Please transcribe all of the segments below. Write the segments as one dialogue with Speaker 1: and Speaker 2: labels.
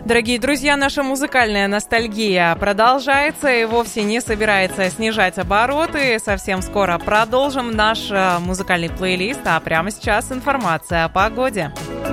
Speaker 1: Дорогие друзья, наша музыкальная ностальгия продолжается и вовсе не собирается снижать обороты. Совсем скоро продолжим наш музыкальный плейлист, а прямо сейчас информация о погоде.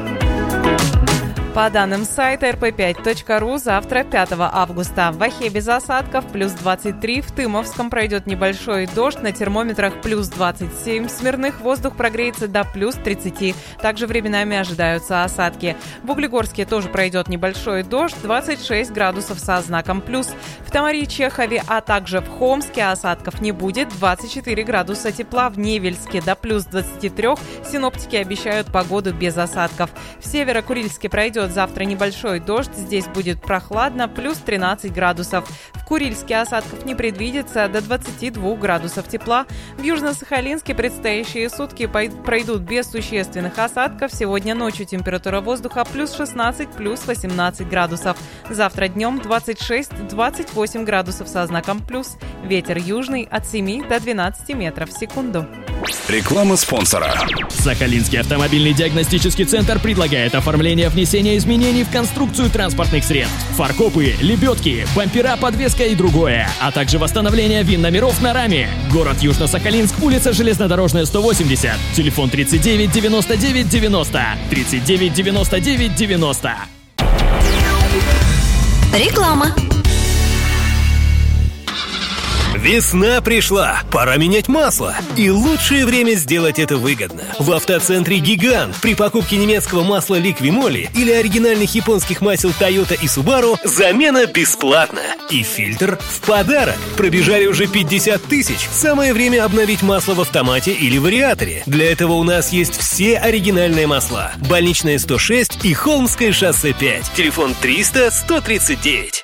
Speaker 1: По данным сайта rp5.ru, завтра, 5 августа, в Ахе без осадков, плюс 23, в Тымовском пройдет небольшой дождь, на термометрах плюс 27, в Смирных воздух прогреется до плюс 30, также временами ожидаются осадки. В Углегорске тоже пройдет небольшой дождь, 26 градусов со знаком плюс. В Тамаре, Чехове, а также в Хомске осадков не будет, 24 градуса тепла, в Невельске до плюс 23, синоптики обещают погоду без осадков. В Северо-Курильске пройдет завтра небольшой дождь, здесь будет прохладно, плюс 13 градусов. В Курильске осадков не предвидится, до 22 градусов тепла. В Южно-Сахалинске предстоящие сутки пройдут без существенных осадков. Сегодня ночью температура воздуха плюс 16, плюс 18 градусов. Завтра днем 26-28 градусов со знаком плюс. Ветер южный от 7 до 12 метров в секунду.
Speaker 2: Реклама спонсора.
Speaker 3: Сахалинский автомобильный диагностический центр предлагает оформление внесения изменений в конструкцию транспортных средств. Фаркопы, лебедки, бампера, подвеска и другое. А также восстановление ВИН-номеров на раме. Город Южно-Сахалинск, улица Железнодорожная, 180. Телефон 39 99 90. 39 99 90.
Speaker 4: Реклама.
Speaker 5: Весна пришла, пора менять масло. И лучшее время сделать это выгодно. В автоцентре «Гигант» при покупке немецкого масла «Ликвимоли» или оригинальных японских масел «Тойота» и «Субару» замена бесплатна. И фильтр в подарок. Пробежали уже 50 тысяч. Самое время обновить масло в автомате или вариаторе. Для этого у нас есть все оригинальные масла. Больничная 106 и Холмское шоссе 5. Телефон 300 139.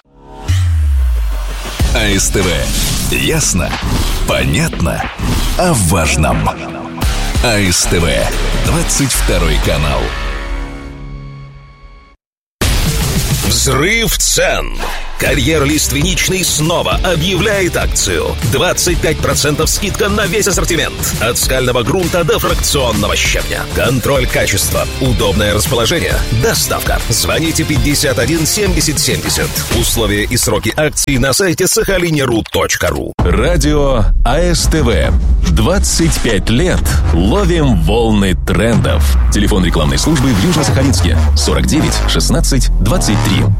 Speaker 2: АСТВ. Ясно, понятно, о важном. АСТВ. 22 канал. Взрыв цен. Карьер Лиственничный снова объявляет акцию. 25% скидка на весь ассортимент. От скального грунта до фракционного щебня. Контроль качества. Удобное расположение. Доставка. Звоните 51 70 70. Условия и сроки акции на сайте сахалинеру.ру. Радио АСТВ. 25 лет. Ловим волны трендов. Телефон рекламной службы в Южно-Сахалинске. 49 16 23.